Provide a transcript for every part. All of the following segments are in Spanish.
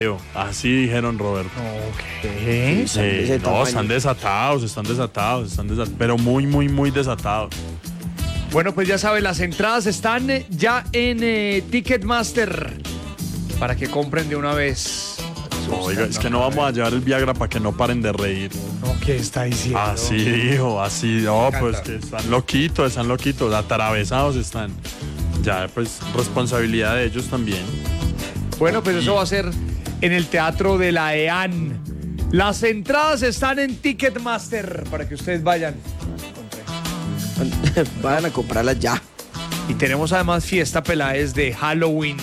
Así dijeron, Roberto. Ok. No, están desatados, pero muy, muy, muy desatados. Bueno, pues ya sabe, las entradas están ya en Ticketmaster para que compren de una vez. Oiga, es que no vamos a llevar el Viagra para que no paren de reír. No, ¿qué está diciendo? Así dijo, así. No, pues que están loquitos, atravesados están. Ya, pues, responsabilidad de ellos también. Bueno, pues eso va a ser en el Teatro de la EAN. Las entradas están en Ticketmaster para que ustedes vayan. Vayan a comprarlas ya. Y tenemos además fiesta Peláez de Halloween.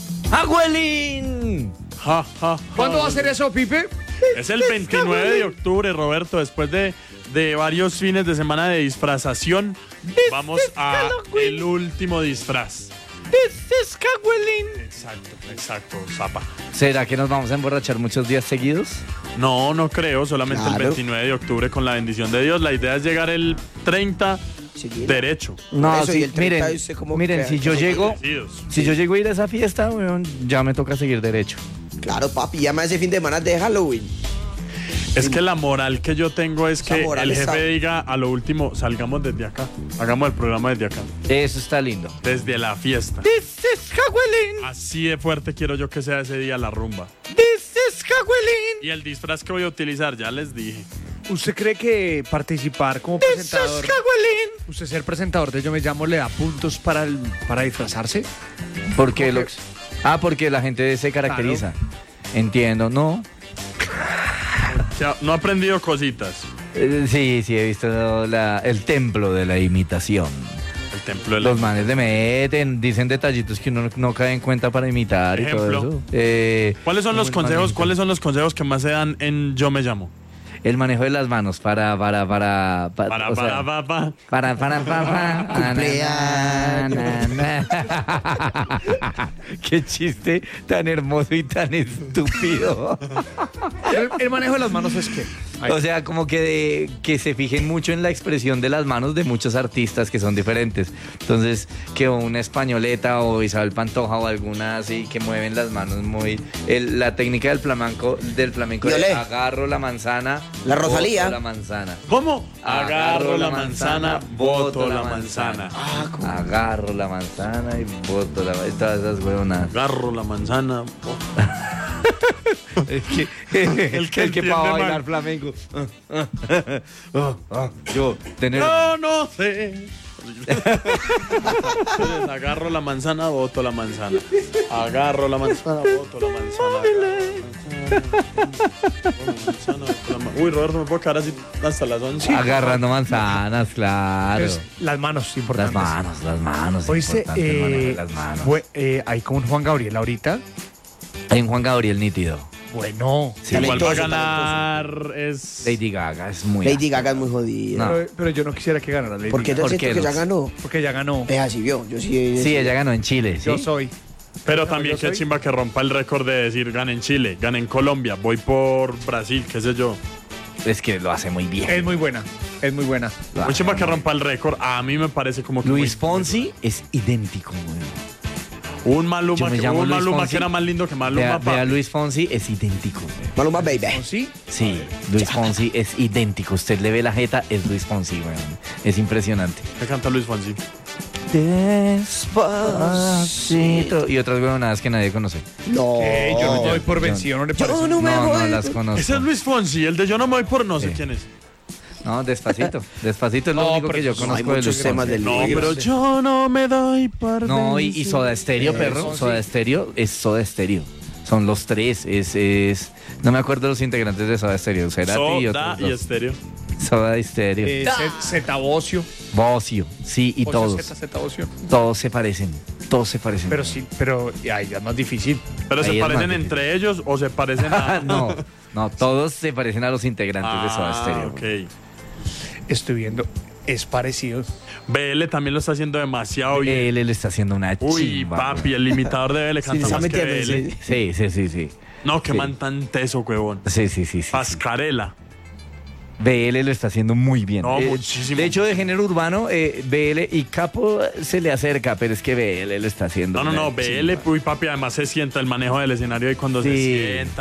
¡Halloween! Ja, ja, ja. ¿Cuándo va a ser eso, Pipe? Es el 29 de octubre, Roberto, después de varios fines de semana de disfrazación. Vamos a el último disfraz. This is Halloween. Exacto, zapa. ¿Será que nos vamos a emborrachar muchos días seguidos? No creo, solamente Claro. el 29 de octubre con la bendición de Dios. La idea es llegar el 30 derecho. No, Eso, y sí, el 30 miren, dice como miren, que- si yo llego a ir a esa fiesta, weón, ya me toca seguir derecho. Claro, papi, llama ese fin de semana de Halloween. Es que la moral que yo tengo es Esa que moral el está- jefe diga a lo último, salgamos desde acá. Hagamos el programa desde acá. Eso está lindo. Desde la fiesta. This is Halloween. Así de fuerte quiero yo que sea ese día la rumba. This is Halloween. Y el disfraz que voy a utilizar, ya les dije. ¿Usted cree que participar como This is presentador, Halloween, usted ser presentador de Yo Me Llamo, le da puntos para disfrazarse? Porque porque la gente se caracteriza. Entiendo, ¿no? O sea, no he aprendido cositas. Sí, he visto el templo de la imitación. El templo de la... Los manes le meten, dicen detallitos que uno no cae en cuenta para imitar y Ejemplo. todo eso. ¿Cuáles son los consejos? ¿Cuáles son los consejos que más se dan en Yo Me Llamo? El manejo de las manos para Qué chiste tan hermoso y tan estúpido. El manejo de las manos es que... O sea, como que se fijen mucho en la expresión de las manos de muchos artistas que son diferentes. Entonces, que una españoleta o Isabel Pantoja o alguna así que mueven las manos muy... la técnica del flamenco Violé. agarro la manzana, La Rosalía. boto la manzana. ¿Cómo? Agarro la manzana, boto la manzana. Agarro la manzana y boto la manzana. Todas esas huevonas. Agarro la manzana. El que entiende para mal. bailar flamenco. Yo, tener... No sé. Entonces, agarro la manzana, boto la manzana. Agarro la manzana, boto la manzana. Uy, Roberto, me puedo quedar así hasta las 11. Agarrando manzanas, claro. Pues, las manos importantes. Las manos. Oíste, importante el manejo de las manos. hay como un Juan Gabriel ahorita. Hay un Juan Gabriel nítido. Bueno. Sí. Igual va a Talentoso, ganar es... Lady Gaga es muy... Lady Gaga es muy jodida. No. Pero yo no quisiera que ganara Lady ¿Por qué Gaga. yo ¿Por siento qué que ya los? ganó? Porque ya ganó. Es así, vio. Yo sí. Sí, ella ganó en Chile, ¿sí? Yo soy. Pero No, también yo qué soy- chimba que rompa el récord de decir gane en Chile, gane en Colombia, voy por Brasil, qué sé yo. Es que lo hace muy bien. Es muy buena. Es muy buena. Lo Muy hace chimba muy que bien. rompa el récord, a mí me parece como que... Luis muy- Fonsi es idéntico, güey. Un Yo Maluma, me que, llamo un Luis Maluma Fonsi. que era más lindo que Maluma. Vea Luis Fonsi es idéntico, güey. Maluma Baby. ¿Sí? Sí, Luis Fonsi es idéntico. Usted le ve la jeta, es Luis Fonsi, weón. Es impresionante. ¿Qué canta Luis Fonsi? Despacito. Y otras huevonadas que nadie conoce. No. Yo no me doy por vencido, ¿no le parece? Yo no me No, no voy. las conozco. Ese es Luis Fonsi, el de Yo no me voy por no sé Sí. quién es. No, Despacito. Despacito es lo No, único pero que yo no, conozco hay de muchos Luis temas Fonsi. del No, Luis. pero yo no me doy por No, y vencido. Soda Stereo, perro. Fonsi. Soda Stereo es Soda Stereo. Son los tres. No me acuerdo los integrantes de Soda Stereo. Cerati y Soda otros y dos. estéreo. Soda Stereo. Zeta Bocio. Bocio. Sí, y todos. Zeta Bocio. Todos se parecen. Todos se parecen. Pero sí, pero ay, ya es más difícil. ¿Pero Ahí se es parecen más entre ellos o se parecen a...? No, todos se parecen a los integrantes de Soda Stereo. Ok. Estoy viendo, es parecido. BL también lo está haciendo demasiado bien. Él le está haciendo una Uy, chimba, papi, el imitador de BL canta está más que metiendo, BL. sí. Sí. No, que Sí. man tan teso, huevón. Sí. Pascarela. BL lo está haciendo muy bien. No, muchísimo. De hecho, de género urbano, BL y Capo se le acerca, pero es que BL lo está haciendo. No, BL, uy, papi, además se sienta el manejo del escenario y cuando se Sí. sienta.